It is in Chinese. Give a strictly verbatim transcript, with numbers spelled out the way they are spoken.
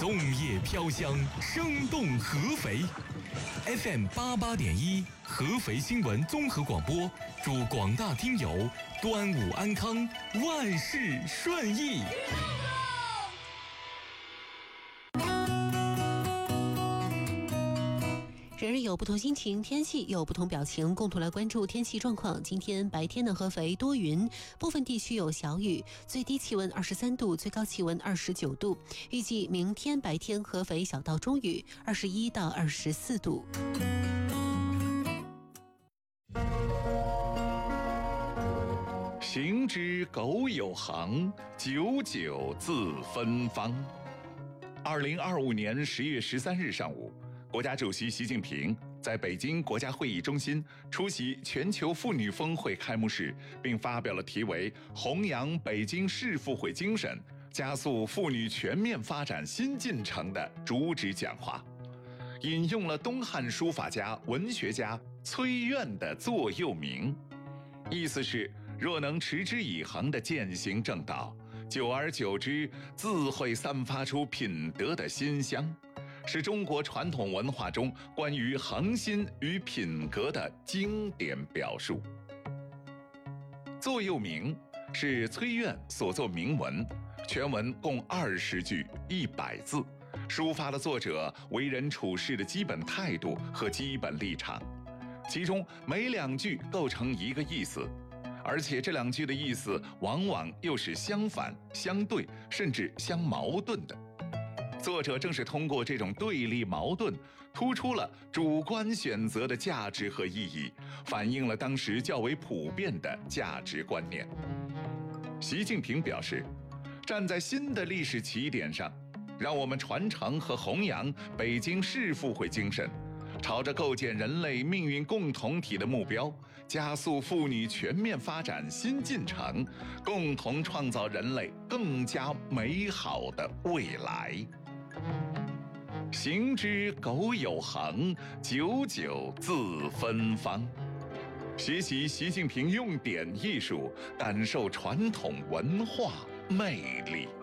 粽叶飘香，生动合肥。F M 八八点一，合肥新闻综合广播，祝广大听友端午安康，万事顺意。 人人有不同心情，天气有不同表情，共同来关注天气状况。今天白天的合肥多云，部分地区有小雨，最低气温二十三度，最高气温二十九度。预计明天白天合肥小到中雨，二十一到二十四度。 行之苟有行，久久自芬芳。二零二五年十月十三日上午，国家主席习近平在北京国家会议中心出席全球妇女峰会开幕式，并发表了题为“弘扬北京市妇会精神，加速妇女全面发展新进程”的主旨讲话，引用了东汉书法家、文学家崔苑的座右铭，意思是：若能持之以恒地践行正道，久而久之，自会散发出品德的馨香。是中国传统文化中关于恒心与品格的经典表述。座右铭是崔苑所作铭文，全文共二十句，一百字，抒发了作者为人处事的基本态度和基本立场。其中每两句构成一个意思，而且这两句的意思往往又是相反、相对，甚至相矛盾的。作者正是通过这种对立矛盾，突出了主观选择的价值和意义，反映了当时较为普遍的价值观念。习近平表示，站在新的历史起点上，让我们传承和弘扬北京市妇会精神，朝着构建人类命运共同体的目标，加速妇女全面发展新进程，共同创造人类更加美好的未来。行之苟有行，久久自芬芳。学习习近平用典艺术，感受传统文化魅力。